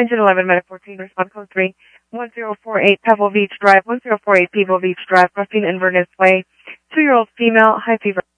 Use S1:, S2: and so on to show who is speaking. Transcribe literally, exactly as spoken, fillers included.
S1: Engine eleven, Medic fourteen, respond code three, one zero four eight Pebble Beach Drive, one zero four eight Pebble Beach Drive, crossing Inverness Way. Two-year-old female, high fever.